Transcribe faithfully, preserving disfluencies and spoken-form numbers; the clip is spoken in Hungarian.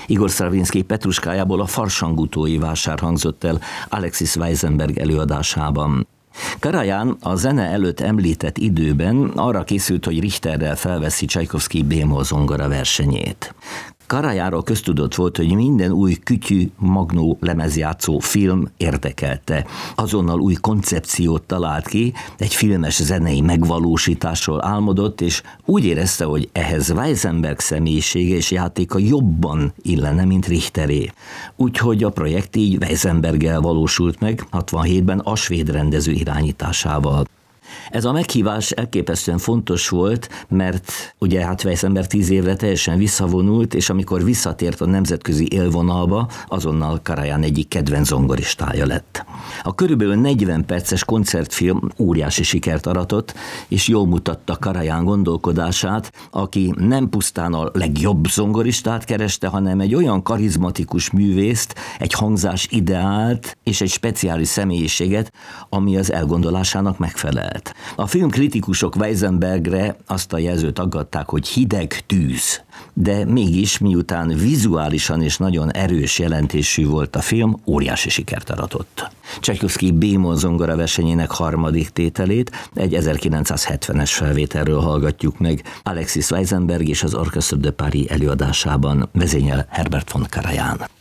Igor Stravinsky Petruskájából a Farsangútói vásár hangzott el Alexis Weissenberg előadásában. Karajan a zene előtt említett időben arra készült, hogy Richterrel felveszi Csajkovszky bémol zongora versenyét. Karajanról köztudott volt, hogy minden új kütyű magnó lemezjátszó film érdekelte. Azonnal új koncepciót talált ki, egy filmes zenei megvalósításról álmodott, és úgy érezte, hogy ehhez Weissenberg személyisége és játéka jobban illene, mint Richteré. Úgyhogy a projekt így Weissenberggel valósult meg, hatvanhétben a svéd rendező irányításával. Ez a meghívás elképesztően fontos volt, mert ugye hát Weissenberg tíz évre teljesen visszavonult, és amikor visszatért a nemzetközi élvonalba, azonnal Karajan egyik kedvenc zongoristája lett. A körülbelül negyven perces koncertfilm óriási sikert aratott, és jól mutatta Karajan gondolkodását, aki nem pusztán a legjobb zongoristát kereste, hanem egy olyan karizmatikus művészt, egy hangzás ideált és egy speciális személyiséget, ami az elgondolásának megfelelt. A filmkritikusok Weissenbergre azt a jelzőt aggatták, hogy hideg tűz, de mégis miután vizuálisan és nagyon erős jelentésű volt a film, óriási sikert aratott. Csajkovszky bémol zongora versenyének harmadik tételét egy ezerkilencszázhetvenes felvételről hallgatjuk meg Alexis Weissenberg és az Orchestre de Paris előadásában, vezényel Herbert von Karajan.